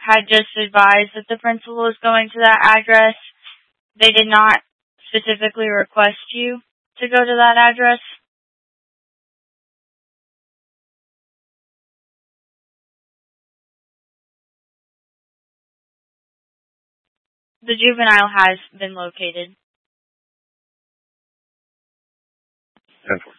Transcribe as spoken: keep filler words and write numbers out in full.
had just advised that the principal was going to that address. They did not specifically request you to go to that address. The juvenile has been located. ten four.